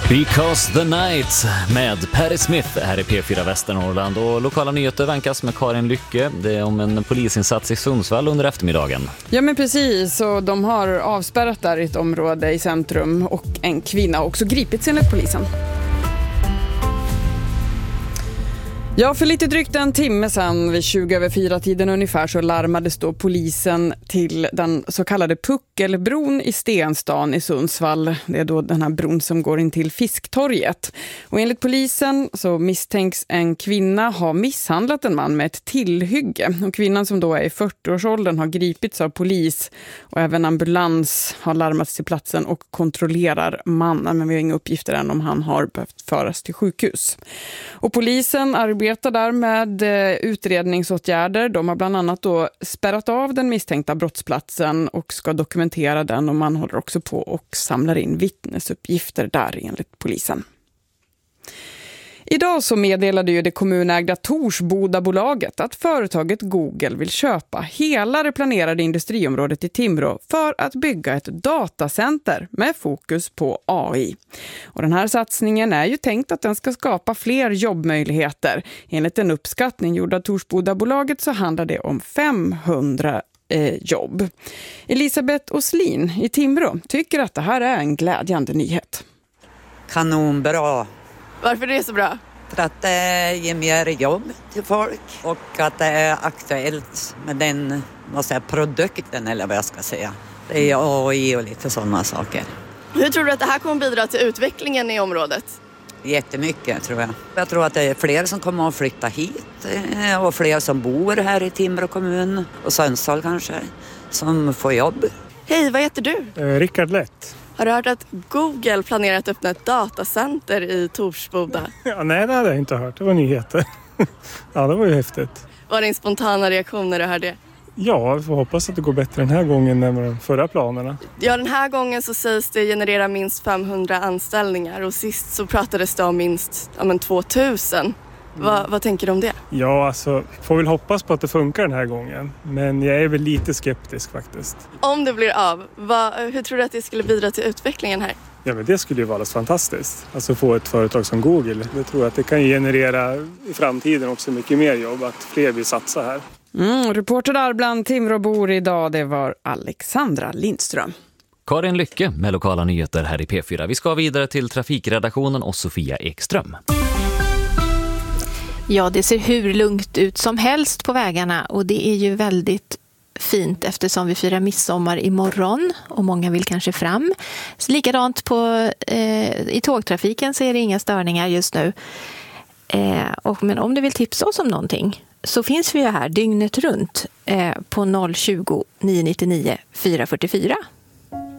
Because the Night med Patti Smith här i P4 Västernorrland, och lokala nyheter vankas med Karin Lycke. Det är om en polisinsats i Sundsvall under eftermiddagen. Ja, men precis, och de har avspärrat där i ett område i centrum, och en kvinna har också gripits enligt polisen. Ja, för lite drygt en timme sedan vid 4:20 ungefär så larmades då polisen till den så kallade Puckelbron i Stenstan i Sundsvall. Det är då den här bron som går in till Fisktorget. Och enligt polisen så misstänks en kvinna ha misshandlat en man med ett tillhygge. Och kvinnan, som då är i 40-årsåldern, har gripits av polis, och även ambulans har larmats till platsen och kontrollerar mannen, men vi har inga uppgifter än om han har behövt föras till sjukhus. Och polisen arbetar där med utredningsåtgärder. De har bland annat då spärrat av den misstänkta brottsplatsen och ska dokumentera den, och man håller också på och samlar in vittnesuppgifter där enligt polisen. Idag så meddelade ju det kommunägda Torsbodabolaget att företaget Google vill köpa hela det planerade industriområdet i Timrå för att bygga ett datacenter med fokus på AI. Och den här satsningen är ju tänkt att den ska skapa fler jobbmöjligheter. Enligt en uppskattning gjord av Torsbodabolaget så handlar det om 500 jobb. Elisabeth Oslin i Timrå tycker att det här är en glädjande nyhet. Kanonbra. Varför är det så bra? För att det ger mer jobb till folk och att det är aktuellt med den produkten, eller vad jag ska säga. Det är AI och lite sådana saker. Hur tror du att det här kommer bidra till utvecklingen i området? Jättemycket, tror jag. Jag tror att det är fler som kommer att flytta hit, och fler som bor här i Timrå kommun och Sundsvall kanske, som får jobb. Hej, vad heter du? Rickard Lätt. Har du hört att Google planerar att öppna ett datacenter i Torsboda? Ja, nej, det hade jag inte hört. Det var nyheter. Ja, det var ju häftigt. Var det en spontana reaktion när du hörde det? Ja, vi får hoppas att det går bättre den här gången än de förra planerna. Ja, den här gången så sägs det generera minst 500 anställningar, och sist så pratades det om minst 2000. Vad tänker du om det? Ja, alltså, får väl hoppas på att det funkar den här gången. Men jag är väl lite skeptisk faktiskt. Om det blir av, hur tror du att det skulle bidra till utvecklingen här? Ja, men det skulle ju vara alldeles fantastiskt. Alltså få ett företag som Google. Det tror jag att det kan generera i framtiden också mycket mer jobb, att fler vill satsa här. Reporter där bland Timråbor idag, det var Alexandra Lindström. Karin Lycke med lokala nyheter här i P4. Vi ska vidare till trafikredaktionen och Sofia Ekström. Ja, det ser hur lugnt ut som helst på vägarna, och det är ju väldigt fint eftersom vi firar midsommar imorgon och många vill kanske fram. Så likadant i tågtrafiken så är det inga störningar just nu. Men om du vill tipsa oss om någonting så finns vi ju här dygnet runt på 020 999 444.